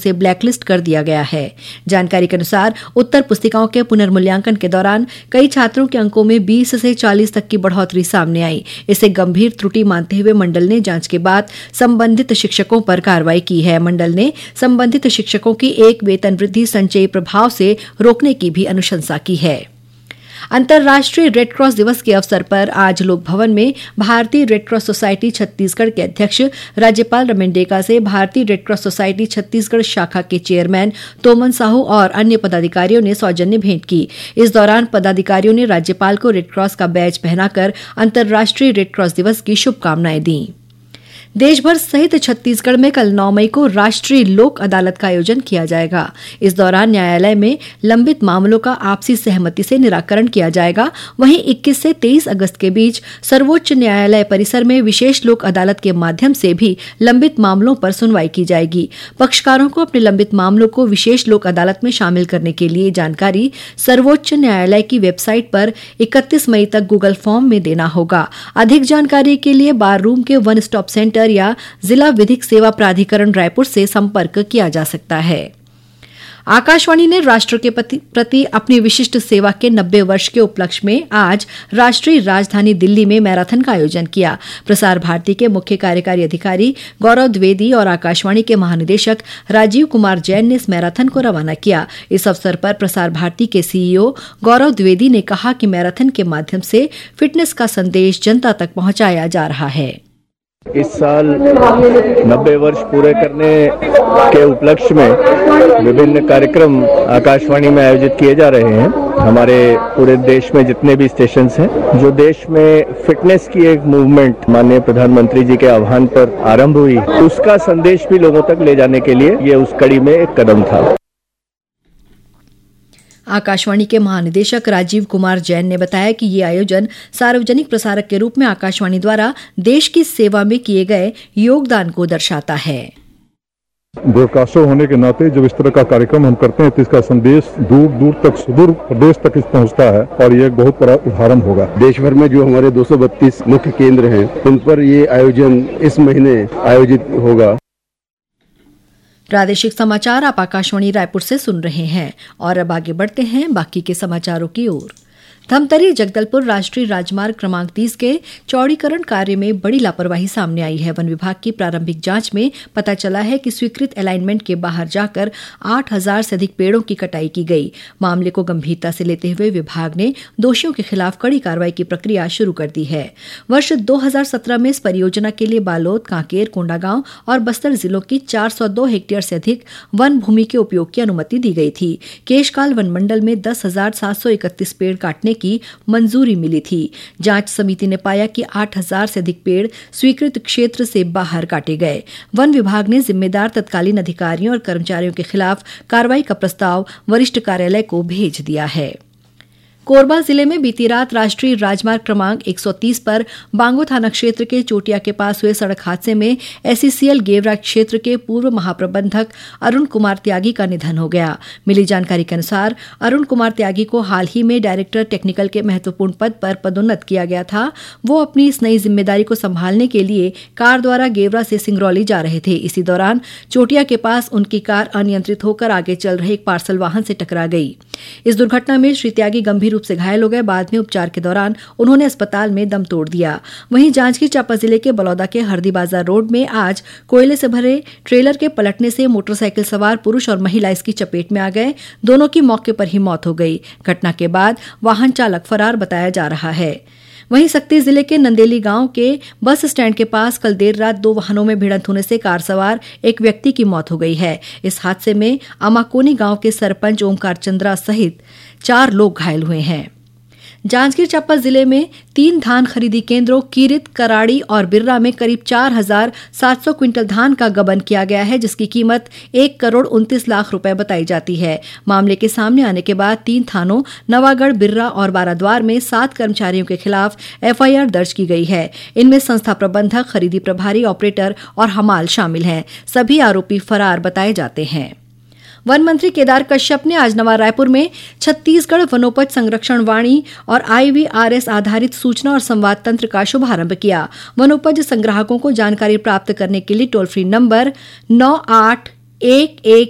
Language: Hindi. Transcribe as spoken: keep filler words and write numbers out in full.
से ब्लैकलिस्ट कर दिया गया है। जानकारी के अनुसार उत्तर पुस्तिकाओं के पुनर्मूल्यांकन के दौरान कई छात्रों के अंकों में बीस से चालीस तक की बढ़ोतरी सामने आई। इसे गंभीर त्रुटि मानते हुए मंडल ने जांच के बाद संबंधित शिक्षकों पर कार्रवाई की है। मंडल ने संबंधित शिक्षकों की एक वेतन वृद्धि संचयी प्रभाव से रोकने की भी अनुशंसा की है। अंतर्राष्ट्रीय रेड क्रॉस दिवस के अवसर पर आज लोक भवन में भारतीय रेड क्रॉस सोसाइटी छत्तीसगढ़ के अध्यक्ष राज्यपाल रमेन डेका से भारतीय रेड क्रॉस सोसाइटी छत्तीसगढ़ शाखा के चेयरमैन तोमन साहू और अन्य पदाधिकारियों ने सौजन्य भेंट की। इस दौरान पदाधिकारियों ने राज्यपाल को रेड क्रॉस का बैज पहनाकर अंतर्राष्ट्रीय रेड क्रॉस दिवस की शुभकामनाएं दी। देशभर सहित छत्तीसगढ़ में कल नौ मई को राष्ट्रीय लोक अदालत का आयोजन किया जाएगा। इस दौरान न्यायालय में लंबित मामलों का आपसी सहमति से निराकरण किया जाएगा। वहीं इक्कीस से तेईस अगस्त के बीच सर्वोच्च न्यायालय परिसर में विशेष लोक अदालत के माध्यम से भी लंबित मामलों पर सुनवाई की जाएगी। पक्षकारों को अपने लंबित मामलों को विशेष लोक अदालत में शामिल करने के लिए जानकारी सर्वोच्च न्यायालय की वेबसाइट पर इकतीस मई तक गूगल फॉर्म में देना होगा। अधिक जानकारी के लिए बार रूम के वन स्टॉप सेंटर या जिला विधिक सेवा प्राधिकरण रायपुर से संपर्क किया जा सकता है। आकाशवाणी ने राष्ट्र के प्रति अपनी विशिष्ट सेवा के नब्बे वर्ष के उपलक्ष्य में आज राष्ट्रीय राजधानी दिल्ली में मैराथन का आयोजन किया। प्रसार भारती के मुख्य कार्यकारी अधिकारी गौरव द्विवेदी और आकाशवाणी के महानिदेशक राजीव कुमार जैन ने इस मैराथन को रवाना किया। इस अवसर पर प्रसार भारती के सीईओ गौरव द्विवेदी ने कहा कि मैराथन के माध्यम से फिटनेस का संदेश जनता तक पहुंचाया जा रहा है। इस साल नब्बे वर्ष पूरे करने के उपलक्ष्य में विभिन्न कार्यक्रम आकाशवाणी में आयोजित किए जा रहे हैं। हमारे पूरे देश में जितने भी स्टेशन हैं, जो देश में फिटनेस की एक मूवमेंट माननीय प्रधानमंत्री जी के आह्वान पर आरंभ हुई, उसका संदेश भी लोगों तक ले जाने के लिए ये उस कड़ी में एक कदम था। आकाशवाणी के महानिदेशक राजीव कुमार जैन ने बताया कि ये आयोजन सार्वजनिक प्रसारक के रूप में आकाशवाणी द्वारा देश की सेवा में किए गए योगदान को दर्शाता है। ब्रॉडकास्टर होने के नाते जब इस तरह का कार्यक्रम हम करते हैं तो इसका संदेश दूर दूर तक, सुदूर प्रदेश तक पहुंचता है और ये एक बहुत बड़ा उदाहरण होगा। देश भर में जो हमारे दो सौ बत्तीस मुख्य केंद्र हैं, उन पर ये आयोजन इस महीने आयोजित होगा। प्रादेशिक समाचार आप आकाशवाणी रायपुर से सुन रहे हैं और अब आगे बढ़ते हैं बाकी के समाचारों की ओर। धमतरी जगदलपुर राष्ट्रीय राजमार्ग क्रमांक तीस के चौड़ीकरण कार्य में बड़ी लापरवाही सामने आई है। वन विभाग की प्रारंभिक जांच में पता चला है कि स्वीकृत अलाइनमेंट के बाहर जाकर आठ हजार से अधिक पेड़ों की कटाई की गई। मामले को गंभीरता से लेते हुए विभाग ने दोषियों के खिलाफ कड़ी कार्रवाई की प्रक्रिया शुरू कर दी है। वर्ष दो हजार सत्रह में इस परियोजना के लिए बालोद, कांकेर, कोंडागांव और बस्तर जिलों की चार सौ दो हेक्टेयर से अधिक वन भूमि के उपयोग की अनुमति दी गई थी। केशकाल वन मंडल में दस हजार सात सौ इकतीस पेड़ काटने की मंजूरी मिली थी। जांच समिति ने पाया कि आठ हजार से अधिक पेड़ स्वीकृत क्षेत्र से बाहर काटे गए। वन विभाग ने जिम्मेदार तत्कालीन अधिकारियों और कर्मचारियों के खिलाफ कार्रवाई का प्रस्ताव वरिष्ठ कार्यालय को भेज दिया है। कोरबा जिले में बीती रात राष्ट्रीय राजमार्ग क्रमांक एक सौ तीस पर बांगो थाना क्षेत्र के चोटिया के पास हुए सड़क हादसे में एसईसीएल गेवरा क्षेत्र के पूर्व महाप्रबंधक अरुण कुमार त्यागी का निधन हो गया। मिली जानकारी के अनुसार अरुण कुमार त्यागी को हाल ही में डायरेक्टर टेक्निकल के महत्वपूर्ण पद पर पदोन्नत किया गया था। वो अपनी इस नई जिम्मेदारी को संभालने के लिए कार द्वारा गेवरा से सिंगरौली जा रहे थे। इसी दौरान चोटिया के पास उनकी कार अनियंत्रित होकर आगे चल रहे एक पार्सल वाहन से टकरा गई। इस दुर्घटना में श्री त्यागी गंभीर रूप से घायल हो गए। बाद में उपचार के दौरान उन्होंने अस्पताल में दम तोड़ दिया। वहीं जांजगीर चांपा जिले के बलौदा के हरदी बाजार रोड में आज कोयले से भरे ट्रेलर के पलटने से मोटरसाइकिल सवार पुरुष और महिला इसकी चपेट में आ गए। दोनों की मौके पर ही मौत हो गई। घटना के बाद वाहन चालक फरार बताया जा रहा है। वहीं सक्ती जिले के नंदेली गांव के बस स्टैंड के पास कल देर रात दो वाहनों में भिड़ंत होने से कार सवार एक व्यक्ति की मौत हो गई है। इस हादसे में अमाकोनी गांव के सरपंच ओमकार चंद्रा सहित चार लोग घायल हुए हैं। जांजगीर चांपा जिले में तीन धान खरीदी केंद्रों कीरित, कराड़ी और बिर्रा में करीब चार हजार सात सौ क्विंटल धान का गबन किया गया है, जिसकी कीमत एक करोड़ उनतीस लाख रुपए बताई जाती है। मामले के सामने आने के बाद तीन थानों नवागढ़, बिर्रा और बाराद्वार में सात कर्मचारियों के खिलाफ एफआईआर दर्ज की गई है। इनमें संस्था प्रबंधक, खरीदी प्रभारी, ऑपरेटर और हमाल शामिल हैं। सभी आरोपी फरार बताए जाते हैं। वन मंत्री केदार कश्यप ने आज नवा रायपुर में छत्तीसगढ़ वनोपज संरक्षण वाणी और आईवीआरएस आधारित सूचना और संवाद तंत्र का शुभारंभ किया। वनोपज संग्राहकों को जानकारी प्राप्त करने के लिए टोल फ्री नंबर नौ आठ एक एक